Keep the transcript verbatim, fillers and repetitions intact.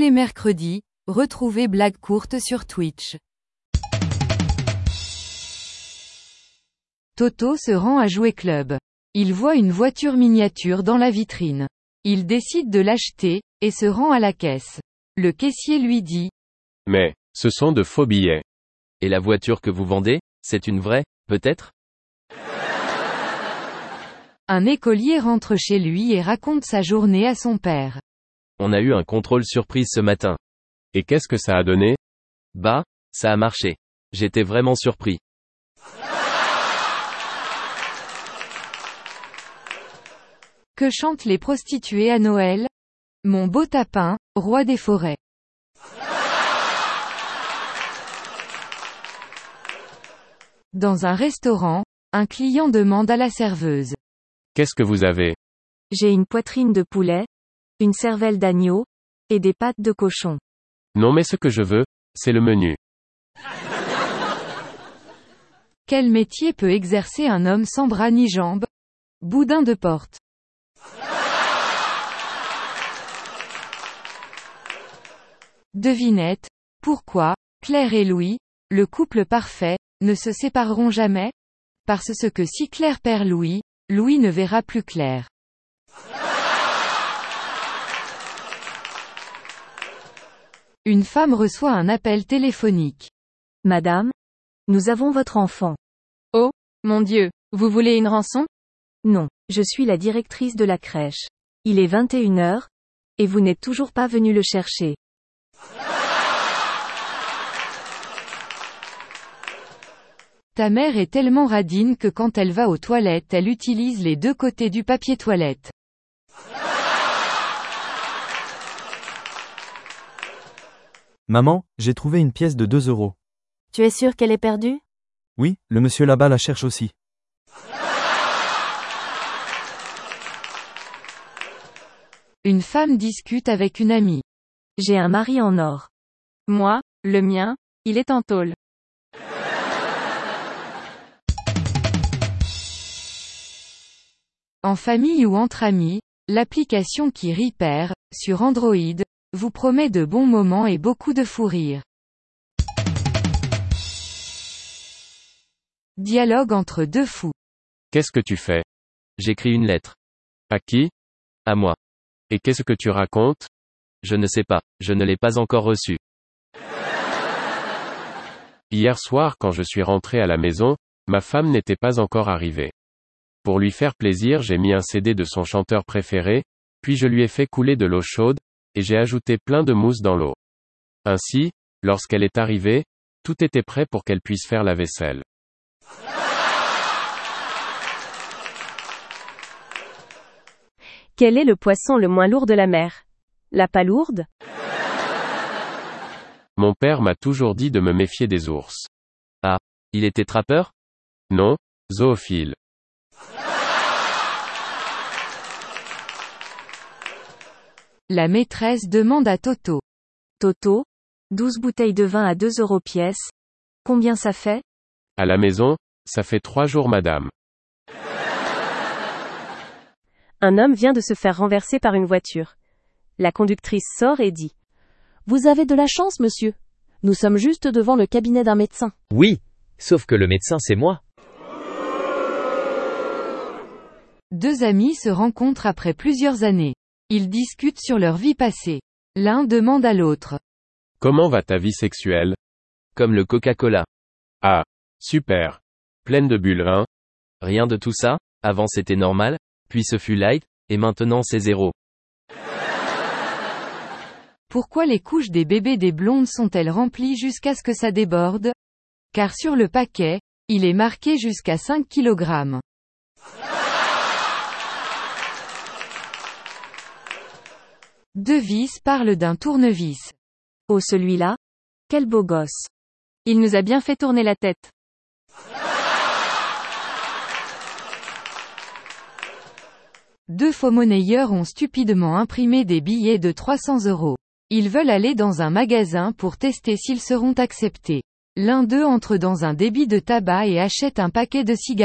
les mercredis, retrouvez Blague courte sur Twitch. Toto se rend à Jouet Club. Il voit une voiture miniature dans la vitrine. Il décide de l'acheter, et se rend à la caisse. Le caissier lui dit: Mais, ce sont de faux billets. Et la voiture que vous vendez, c'est une vraie, peut-être? Un écolier rentre chez lui et raconte sa journée à son père. On a eu un contrôle surprise ce matin. Et qu'est-ce que ça a donné? Bah, ça a marché. J'étais vraiment surpris. Que chantent les prostituées à Noël? Mon beau tapin, roi des forêts. Dans un restaurant, un client demande à la serveuse: Qu'est-ce que vous avez? J'ai une poitrine de poulet, une cervelle d'agneau, et des pattes de cochon. Non, mais ce que je veux, c'est le menu. Quel métier peut exercer un homme sans bras ni jambes? Boudin de porte. Devinette, pourquoi, Claire et Louis, le couple parfait, ne se sépareront jamais? Parce que si Claire perd Louis, Louis ne verra plus Claire. Une femme reçoit un appel téléphonique. Madame, nous avons votre enfant. Oh, mon Dieu, vous voulez une rançon? Non, je suis la directrice de la crèche. Il est vingt et une heures, et vous n'êtes toujours pas venu le chercher. Ta mère est tellement radine que quand elle va aux toilettes, elle utilise les deux côtés du papier toilette. Maman, j'ai trouvé une pièce de deux euros. Tu es sûre qu'elle est perdue? Oui, le monsieur là-bas la cherche aussi. Une femme discute avec une amie. J'ai un mari en or. Moi, le mien, il est en tôle. En famille ou entre amis, l'application qui rit perd, sur Android, vous promet de bons moments et beaucoup de fou rire. Dialogue entre deux fous. Qu'est-ce que tu fais? J'écris une lettre. À qui? À moi. Et qu'est-ce que tu racontes? Je ne sais pas, je ne l'ai pas encore reçue. Hier soir, quand je suis rentré à la maison, ma femme n'était pas encore arrivée. Pour lui faire plaisir, j'ai mis un C D de son chanteur préféré, puis je lui ai fait couler de l'eau chaude, et j'ai ajouté plein de mousse dans l'eau. Ainsi, lorsqu'elle est arrivée, tout était prêt pour qu'elle puisse faire la vaisselle. Quel est le poisson le moins lourd de la mer? La palourde? Mon père m'a toujours dit de me méfier des ours. Ah, il était trappeur? Non, zoophile. La maîtresse demande à Toto. Toto, douze bouteilles de vin à deux euros pièce. Combien ça fait? À la maison, ça fait trois jours madame. Un homme vient de se faire renverser par une voiture. La conductrice sort et dit: Vous avez de la chance, monsieur. Nous sommes juste devant le cabinet d'un médecin. Oui, sauf que le médecin c'est moi. Deux amis se rencontrent après plusieurs années. Ils discutent sur leur vie passée. L'un demande à l'autre: Comment va ta vie sexuelle? Comme le Coca-Cola. Ah, super. Pleine de bulles, hein? Rien de tout ça, avant c'était normal, puis ce fut light, et maintenant c'est zéro. Pourquoi les couches des bébés des blondes sont-elles remplies jusqu'à ce que ça déborde? Car sur le paquet, il est marqué jusqu'à cinq kilogrammes. Devis parle d'un tournevis. Oh celui-là? Quel beau gosse. Il nous a bien fait tourner la tête. Deux faux monnayeurs ont stupidement imprimé des billets de trois cents euros. Ils veulent aller dans un magasin pour tester s'ils seront acceptés. L'un d'eux entre dans un débit de tabac et achète un paquet de cigarettes.